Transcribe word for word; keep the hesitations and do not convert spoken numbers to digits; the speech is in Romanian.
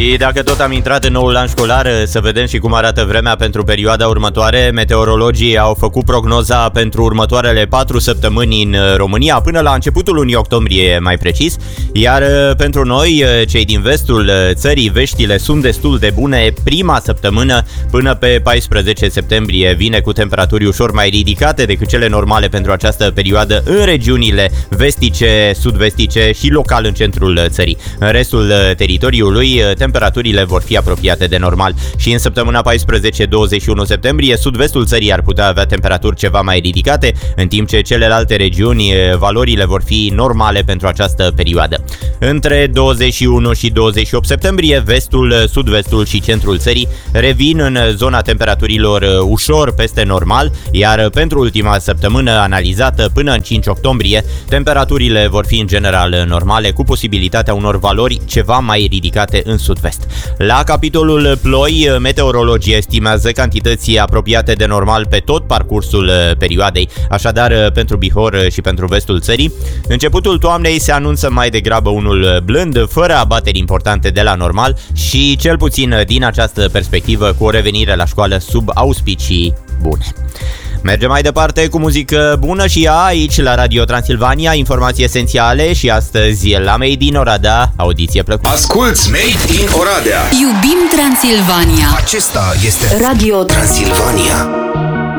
Și dacă tot am intrat în noul an școlar, să vedem și cum arată vremea pentru perioada următoare. Meteorologii au făcut prognoza pentru următoarele patru săptămâni în România, până la începutul lunii octombrie, mai precis. Iar pentru noi, cei din vestul țării, veștile sunt destul de bune. Prima săptămână până pe paisprezece septembrie vine cu temperaturi ușor mai ridicate decât cele normale pentru această perioadă în regiunile vestice, sud-vestice și local în centrul țării. În restul teritoriului, temperaturile vor fi apropiate de normal. Și în săptămâna paisprezece douăzeci și unu septembrie, sud-vestul țării ar putea avea temperaturi ceva mai ridicate, în timp ce celelalte regiuni, valorile vor fi normale pentru această perioadă. Între douăzeci și unu și douăzeci și opt septembrie, vestul, sud-vestul și centrul țării revin în zona temperaturilor ușor peste normal, iar pentru ultima săptămână analizată până în cinci octombrie, temperaturile vor fi în general normale, cu posibilitatea unor valori ceva mai ridicate în sud-vest. La capitolul ploi, meteorologii estimează cantități apropiate de normal pe tot parcursul perioadei, așadar pentru Bihor și pentru vestul țării. Începutul toamnei se anunță mai degrabă unul blând, fără abateri importante de la normal și cel puțin din această perspectivă cu o revenire la școală sub auspicii bune. Mergem mai departe cu muzică bună și ea aici la Radio Transilvania, informații esențiale și astăzi la Made in Oradea, audiție plăcută. Asculți Made in Oradea. Iubim Transilvania. Acesta este Radio Transilvania.